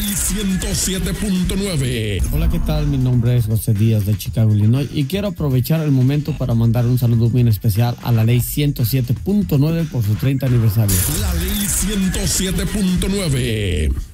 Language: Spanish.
Ley 107.9. Hola, ¿qué tal? Mi nombre es José Díaz de Chicago, Illinois, y quiero aprovechar el momento para mandar un saludo muy especial a la Ley 107.9 por su 30 aniversario. La Ley 107.9.